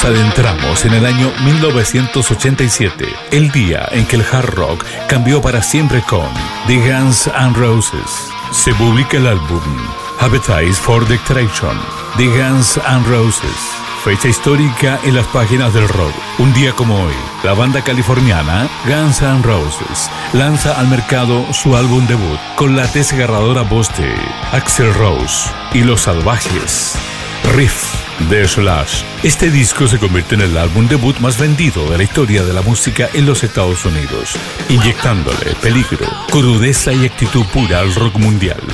Adentramos en el año 1987, el día en que el hard rock cambió para siempre con The Guns N' Roses. Se publica el álbum Appetite for Destruction, The Guns N' Roses. Fecha histórica en las páginas del rock. Un día como hoy, la banda californiana Guns N' Roses lanza al mercado su álbum debut con la desgarradora voz de Axl Rose y Los Salvajes. Riff de Slash. Este disco se convierte en el álbum debut más vendido de la historia de la música en los Estados Unidos, inyectándole peligro, crudeza y actitud pura al rock mundial.